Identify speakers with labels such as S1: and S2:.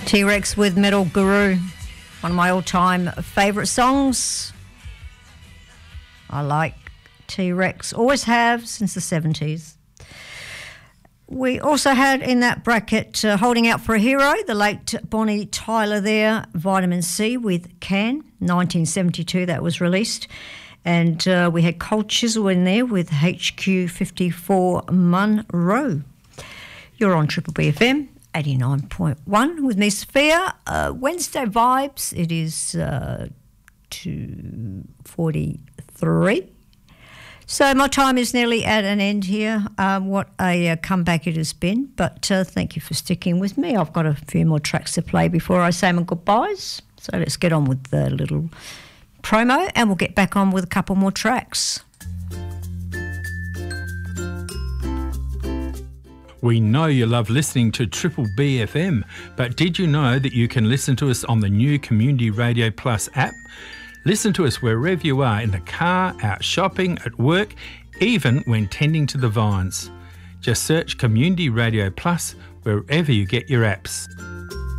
S1: T-Rex with Metal Guru, one of my all-time favourite songs. I like T-Rex, always have since the 70s. We also had in that bracket Holding Out for a Hero, the late Bonnie Tyler there, Vitamin C with Can, 1972 that was released. And we had Cold Chisel in there with HQ 54 Monroe. You're on Triple B FM 89.1 with me, Sophia. Wednesday vibes, it is 2:43. So my time is nearly at an end here. What a comeback it has been. But thank you for sticking with me. I've got a few more tracks to play before I say my goodbyes. So let's get on with the little promo and we'll get back on with a couple more tracks.
S2: We know you love listening to Triple B FM, but did you know that you can listen to us on the new Community Radio Plus app? Listen to us wherever you are, in the car, out shopping, at work, even when tending to the vines. Just search Community Radio Plus wherever you get your apps.